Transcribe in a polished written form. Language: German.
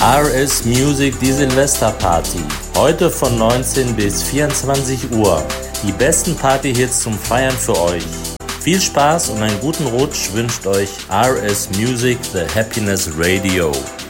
RS Music, die Silvesterparty. Heute von 19 bis 24 Uhr. Die besten Partyhits zum Feiern für euch. Viel Spaß und einen guten Rutsch wünscht euch RS Music, The Happiness Radio.